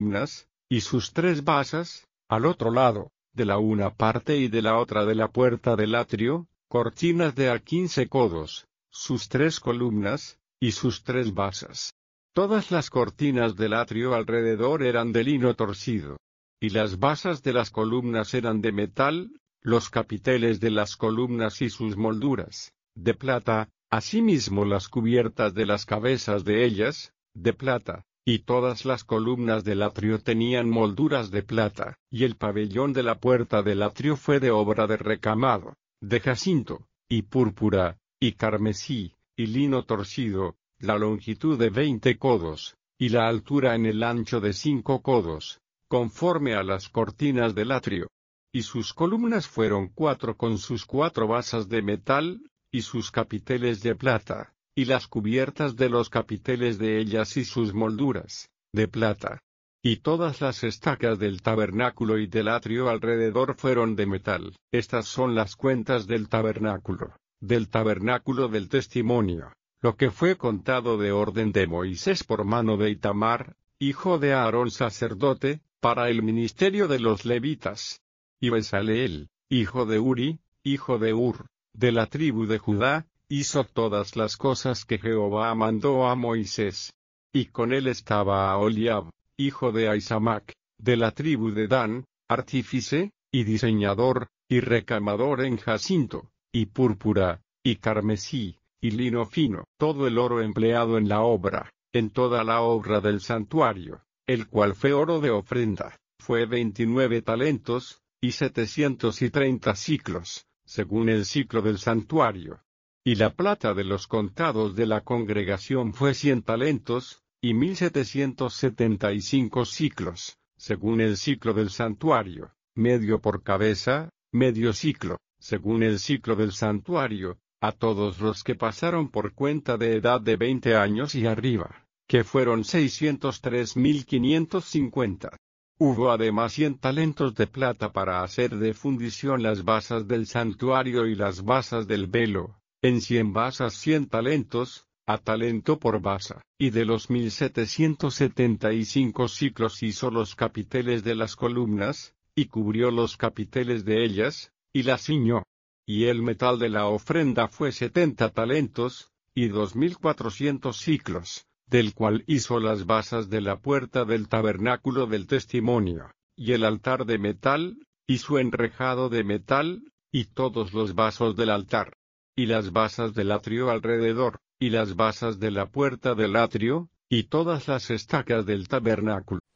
columnas, y sus 3 basas, al otro lado, de la una parte y de la otra de la puerta del atrio, cortinas de a 15 codos, sus 3 columnas, y sus 3 basas. Todas las cortinas del atrio alrededor eran de lino torcido. Y las basas de las columnas eran de metal, los capiteles de las columnas y sus molduras, de plata, asimismo las cubiertas de las cabezas de ellas, de plata, y todas las columnas del atrio tenían molduras de plata, y el pabellón de la puerta del atrio fue de obra de recamado, de jacinto, y púrpura, y carmesí, y lino torcido, la longitud de 20 codos, y la altura en el ancho de 5 codos, conforme a las cortinas del atrio. Y sus columnas fueron 4 con sus 4 basas de metal, y sus capiteles de plata, y las cubiertas de los capiteles de ellas y sus molduras, de plata. Y todas las estacas del tabernáculo y del atrio alrededor fueron de metal. Estas son las cuentas del tabernáculo del testimonio, lo que fue contado de orden de Moisés por mano de Itamar, hijo de Aarón sacerdote, para el ministerio de los levitas. Y Bezaleel, hijo de Uri, hijo de Hur, de la tribu de Judá, hizo todas las cosas que Jehová mandó a Moisés. Y con él estaba Aholiab, hijo de Ahisamac, de la tribu de Dan, artífice, y diseñador, y recamador en jacinto, y púrpura, y carmesí, y lino fino, todo el oro empleado en la obra, en toda la obra del santuario, el cual fue oro de ofrenda, fue 29 talentos, y 730 siclos, según el siclo del santuario. Y la plata de los contados de la congregación fue 100 talentos, y 1775 siclos, según el siclo del santuario, medio por cabeza, medio siclo, según el siclo del santuario, a todos los que pasaron por cuenta de edad de 20 años y arriba, que fueron 603.550. Hubo además 100 talentos de plata para hacer de fundición las basas del santuario y las basas del velo, en 100 basas 100 talentos, a talento por basa, y de los 1775 siclos hizo los capiteles de las columnas, y cubrió los capiteles de ellas, y las ciñó. Y el metal de la ofrenda fue 70 talentos, y 2400 siclos, del cual hizo las basas de la puerta del tabernáculo del testimonio, y el altar de metal, y su enrejado de metal, y todos los vasos del altar, y las basas del atrio alrededor, y las basas de la puerta del atrio, y todas las estacas del tabernáculo.